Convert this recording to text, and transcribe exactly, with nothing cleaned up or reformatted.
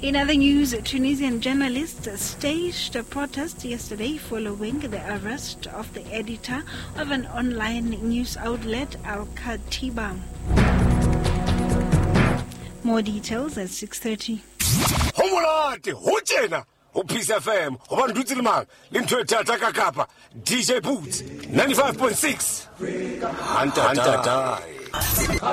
In other news, Tunisian journalists staged a protest yesterday following the arrest of the editor of an online news outlet, Al Katiba. More details at six thirty. Peace F M, Obandutsilman, Lintwe Tata Kakapa, D J Boots, ninety-five point six. Hunter, Hunter, die.